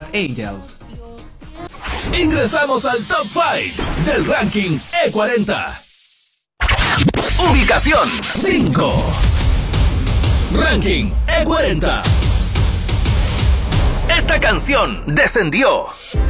Angel. Ingresamos al Top 5 del ranking E40. Ubicación 5. Ranking E40. Esta canción descendió